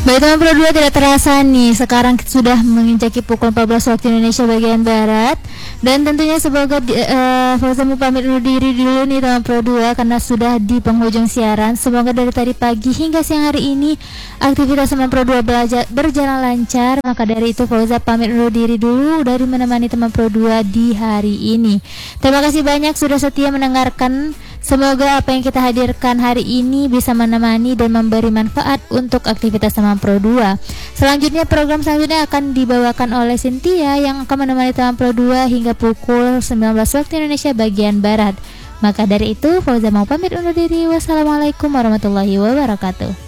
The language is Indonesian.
Baik teman Pro 2, tidak terasa nih sekarang sudah menginjaki pukul 14 waktu Indonesia bagian Barat. Dan tentunya semoga Fauza mau pamit undur diri dulu nih teman Pro 2 karena sudah di penghujung siaran. Semoga dari tadi pagi hingga siang hari ini aktivitas teman Pro 2 berjalan lancar. Maka dari itu Fauza pamit undur diri dulu dari menemani teman Pro 2 di hari ini. Terima kasih banyak sudah setia mendengarkan. Semoga apa yang kita hadirkan hari ini bisa menemani dan memberi manfaat untuk aktivitas teman Pro 2. Selanjutnya program selanjutnya akan dibawakan oleh Cynthia yang akan menemani teman Pro 2 hingga pukul 19 waktu Indonesia bagian Barat. Maka dari itu Fauza mau pamit undur diri. Wassalamualaikum warahmatullahi wabarakatuh.